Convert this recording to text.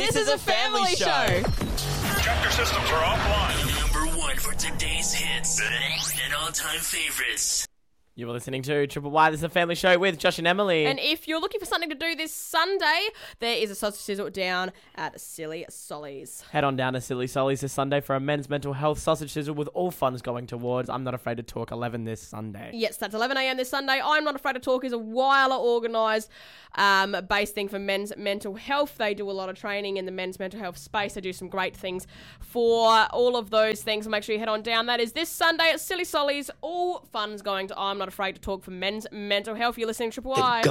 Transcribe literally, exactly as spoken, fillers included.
This, this is, is a family, family show. show. Check your systems are offline. Number one for today's hits and all-time favorites. You were listening to Triple Y. This is a family show with Josh and Emily. And if you're looking for something to do this Sunday, there is a sausage sizzle down at Silly Solly's. Head on down to Silly Solly's this Sunday for a men's mental health sausage sizzle with all funds going towards I'm Not Afraid to Talk eleven this Sunday. Yes, that's eleven a.m. this Sunday. I'm Not Afraid to Talk is a while organised um, based thing for men's mental health. They do a lot of training in the men's mental health space. They do some great things for all of those things. So make sure you head on down. That is this Sunday at Silly Solly's. All funds going to I'm Not Afraid to Talk for men's mental health. You're listening to Triple Y.